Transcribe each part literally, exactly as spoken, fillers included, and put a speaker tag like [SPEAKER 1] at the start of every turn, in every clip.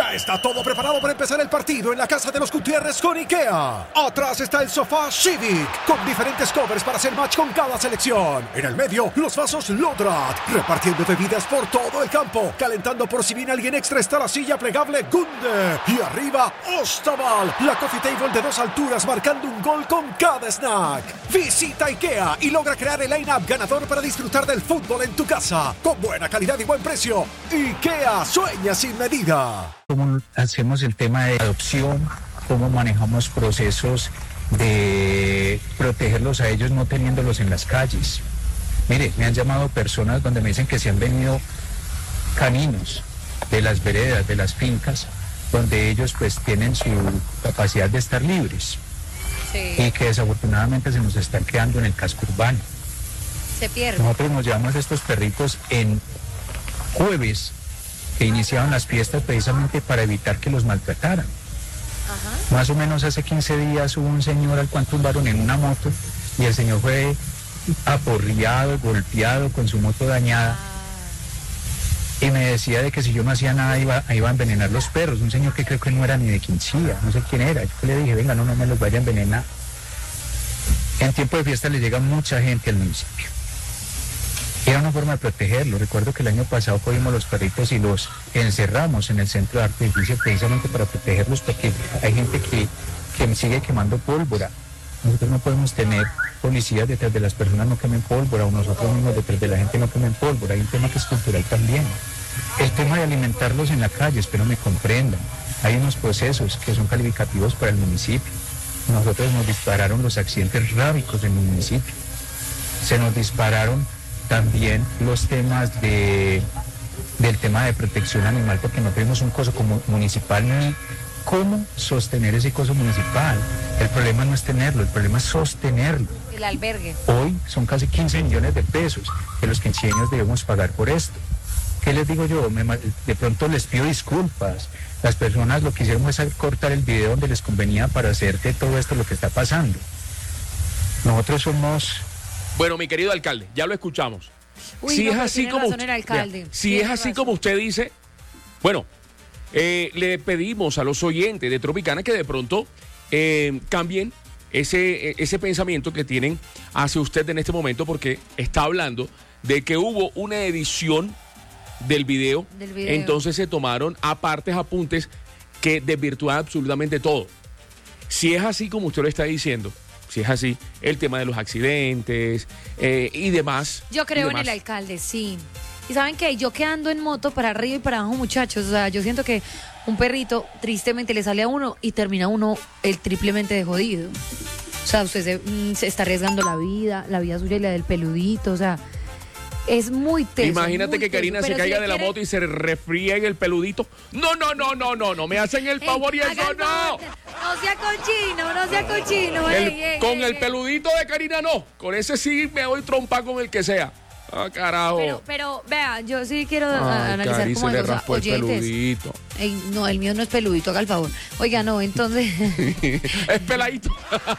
[SPEAKER 1] Ya está todo preparado para empezar el partido en la casa de los Gutiérrez con IKEA. Atrás está el sofá Civic, con diferentes covers para hacer match con cada selección. En el medio, los vasos Lodrat, repartiendo bebidas por todo el campo. Calentando por si viene alguien extra está la silla plegable Gunde. Y arriba, Ostaval, la coffee table de dos alturas marcando un gol con cada snack. Visita IKEA y logra crear el line-up ganador para disfrutar del fútbol en tu casa. Con buena calidad y buen precio. IKEA, sueña sin medida.
[SPEAKER 2] ¿Cómo hacemos el tema de adopción? ¿Cómo manejamos procesos de protegerlos a ellos no teniéndolos en las calles? Mire, me han llamado personas donde me dicen que se han venido caninos de las veredas, de las fincas, donde ellos pues tienen su capacidad de estar libres. Sí. Y que desafortunadamente se nos están quedando en el casco urbano.
[SPEAKER 3] Se pierden.
[SPEAKER 2] Nosotros nos llevamos a estos perritos en jueves que iniciaban las fiestas precisamente para evitar que los maltrataran. Ajá. Más o menos hace quince días hubo un señor al cual tumbaron en una moto y el señor fue aporreado, golpeado, con su moto dañada. Ah. Y me decía de que si yo no hacía nada iba, iba a envenenar los perros. Un señor que creo que no era ni de Quincía, no sé quién era. Yo le dije, venga, no, no me los vaya a envenenar. En tiempo de fiesta le llega mucha gente al municipio. Era una forma de protegerlo. Recuerdo que el año pasado cogimos los perritos y los encerramos en el centro de arte y justicia precisamente para protegerlos, porque hay gente que, que sigue quemando pólvora. Nosotros no podemos tener policías detrás de las personas, no quemen pólvora, o nosotros mismos detrás de la gente no quemen pólvora. Hay un tema que es cultural también. El tema de alimentarlos en la calle, espero me comprendan. Hay unos procesos que son calificativos para el municipio. Nosotros nos dispararon los accidentes rábicos en el municipio. Se nos dispararon también los temas de del tema de protección animal, porque no tenemos un coso como municipal ni cómo sostener ese coso municipal. El problema no es tenerlo, el problema es sostenerlo.
[SPEAKER 3] El albergue.
[SPEAKER 2] Hoy son casi quince millones de pesos que los quinceañeros debemos pagar por esto. ¿Qué les digo yo? Me, de pronto les pido disculpas. Las personas lo que hicieron es cortar el video donde les convenía para hacer de todo esto lo que está pasando. Nosotros somos...
[SPEAKER 4] Bueno, mi querido alcalde, ya lo escuchamos.
[SPEAKER 3] Uy,
[SPEAKER 4] si
[SPEAKER 3] no,
[SPEAKER 4] es así como
[SPEAKER 3] usted, alcalde.
[SPEAKER 4] Vea, si es así razón. Como usted dice, bueno, eh, le pedimos a los oyentes de Tropicana que de pronto eh, cambien ese, ese pensamiento que tienen hacia usted en este momento, porque está hablando de que hubo una edición del video, del video. Entonces se tomaron apartes, apuntes que desvirtúan absolutamente todo. Si es así como usted lo está diciendo, si es así, el tema de los accidentes eh, y demás.
[SPEAKER 3] Yo creo
[SPEAKER 4] demás.
[SPEAKER 3] En el alcalde, sí. Y ¿saben qué? Yo que ando en moto para arriba y para abajo, muchachos, o sea, yo siento que un perrito tristemente le sale a uno y termina uno el triplemente de jodido. O sea, usted se, mm, se está arriesgando la vida, la vida suya y la del peludito, o sea, es muy teso.
[SPEAKER 4] Imagínate
[SPEAKER 3] muy
[SPEAKER 4] que Karina
[SPEAKER 3] teso,
[SPEAKER 4] se caiga
[SPEAKER 3] si
[SPEAKER 4] de la
[SPEAKER 3] quiere...
[SPEAKER 4] moto y se refriegue el peludito. No, no, no, no, no, no me hacen el favor ey, y eso no.
[SPEAKER 3] No sea cochino, no sea cochino.
[SPEAKER 4] El,
[SPEAKER 3] ey, ey,
[SPEAKER 4] con
[SPEAKER 3] ey,
[SPEAKER 4] el
[SPEAKER 3] ey.
[SPEAKER 4] peludito de Karina no. Con ese sí me doy trompa con el que sea. Ah, carajo.
[SPEAKER 3] Pero, pero vea, yo sí quiero
[SPEAKER 4] Ay,
[SPEAKER 3] analizar
[SPEAKER 4] Cari,
[SPEAKER 3] como
[SPEAKER 4] se le
[SPEAKER 3] los
[SPEAKER 4] raspó el
[SPEAKER 3] oyentes.
[SPEAKER 4] peludito.
[SPEAKER 3] Ey, no, el mío no es peludito, haga el favor. Oiga, no, entonces.
[SPEAKER 4] Es peladito.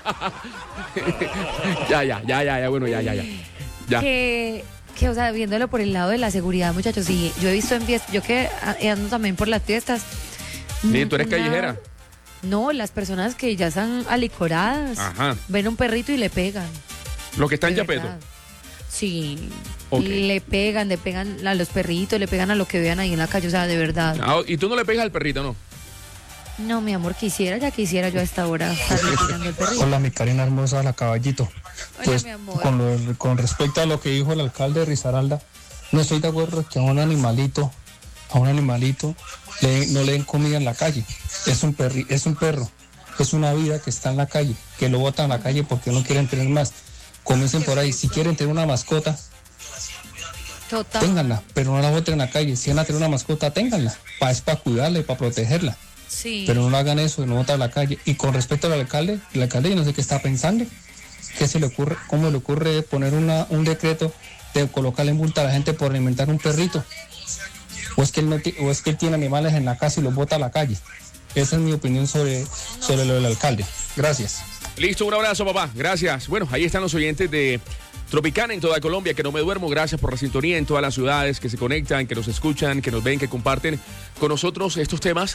[SPEAKER 4] ya, ya, ya, ya, ya, bueno, ya, ya, ya. ya.
[SPEAKER 3] Que, que, o sea, viéndolo por el lado de la seguridad, muchachos, sí, yo he visto en fiestas, yo que ando también por las fiestas.
[SPEAKER 4] ¿Y tú eres una, callejera?
[SPEAKER 3] No, las personas que ya están alicoradas,
[SPEAKER 4] ajá,
[SPEAKER 3] ven un perrito y le pegan.
[SPEAKER 4] ¿Los que están en Yapeto?
[SPEAKER 3] Sí,
[SPEAKER 4] okay.
[SPEAKER 3] Le pegan, le pegan a los perritos, le pegan a lo que vean ahí en la calle, o sea, de verdad.
[SPEAKER 4] Ah, ¿y tú no le pegas al perrito, no?
[SPEAKER 3] No, mi amor, quisiera, ya quisiera yo a esta hora estarle pegando al perrito.
[SPEAKER 5] Hola, mi Karina hermosa, la caballito.
[SPEAKER 3] Hola,
[SPEAKER 5] pues,
[SPEAKER 3] mi amor.
[SPEAKER 5] Con, lo, con respecto a lo que dijo el alcalde de Risaralda, no estoy de acuerdo que a un animalito, a un animalito, le, no le den comida en la calle. Es un, perri, es un perro, es una vida que está en la calle, que lo botan en la calle porque no quieren tener más. Comiencen por ahí, si quieren tener una mascota,
[SPEAKER 3] total,
[SPEAKER 5] ténganla, pero no la boten en la calle. Si van a tener una mascota, ténganla, pa, es para cuidarla y para protegerla.
[SPEAKER 3] Sí.
[SPEAKER 5] Pero no hagan eso, no botan a la calle. Y con respecto al alcalde, el alcalde yo no sé qué está pensando, qué se le ocurre, cómo le ocurre poner una, un decreto de colocarle multa a la gente por alimentar un perrito, o es que él no o es que él tiene animales en la casa y los bota a la calle. Esa es mi opinión sobre, sobre lo del alcalde. Gracias.
[SPEAKER 4] Listo, un abrazo, papá. Gracias. Bueno, ahí están los oyentes de Tropicana en toda Colombia, que no me duermo. Gracias por la sintonía en todas las ciudades que se conectan, que nos escuchan, que nos ven, que comparten con nosotros estos temas